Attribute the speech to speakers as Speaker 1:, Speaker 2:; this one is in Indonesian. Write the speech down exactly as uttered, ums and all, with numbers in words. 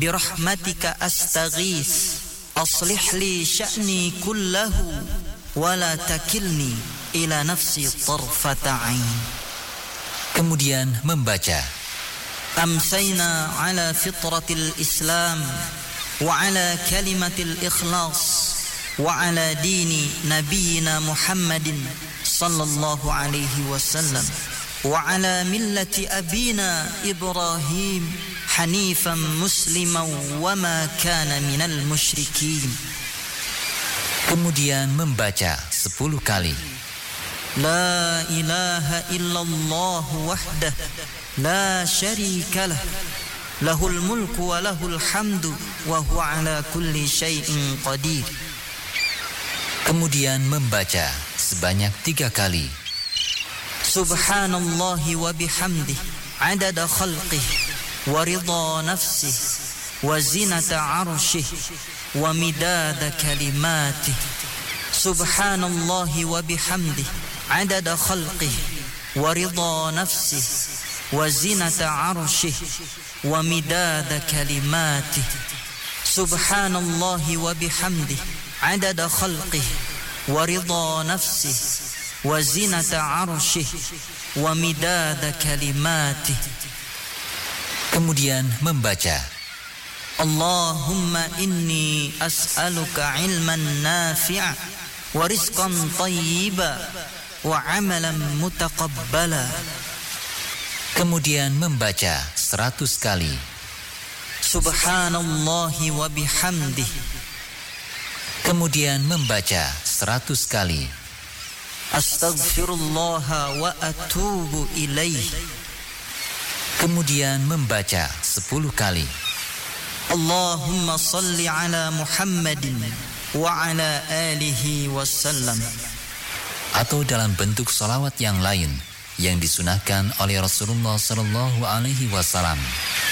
Speaker 1: birahmatika astaghits aslih li sya'ni kullahu wa la takilni ila nafsi tarfata ain.
Speaker 2: Kemudian membaca,
Speaker 1: amsayna ala fitratil Islam wa ala kalimatil ikhlas wa ala dini nabiyyina Muhammadin sallallahu alaihi wasallam wa ala millati abina Ibrahim hanifan musliman wa ma kana minal musyrikin.
Speaker 2: Kemudian membaca sepuluh kali,
Speaker 1: la ilaha illallah wahdah la syarika lah lahul mulku wa lahul hamdu wa huwa ala kulli syai'in qadir.
Speaker 2: Kemudian membaca sebanyak tiga kali,
Speaker 1: subhanallahi wa bihamdih adada khalqih wa ridha nafsih wa zinata arshih wa midada kalimatih. Subhanallahi wa bihamdih adada khalqih wa ridha nafsih wa zinata arshih wa midada kalimatih. Subhanallahi wa bihamdih adada khalqih wa ridha nafsih wa zinata arshih wa midada kalimatih.
Speaker 2: Kemudian membaca,
Speaker 1: Allahumma inni as'aluka ilman nafi'a wa rizqan tayyiba wa amalan mutaqabbala.
Speaker 2: Kemudian membaca seratus kali,
Speaker 1: subhanallahi wa bihamdih.
Speaker 2: Kemudian membaca seratus kali,
Speaker 1: astaghfirullah wa atubu ilaih.
Speaker 2: Kemudian membaca sepuluh kali,
Speaker 1: Allahumma salli ala Muhammadin wa ala alihi wasallam.
Speaker 2: Atau dalam bentuk salawat yang lain yang disunahkan oleh Rasulullah sallallahu alaihi wasallam.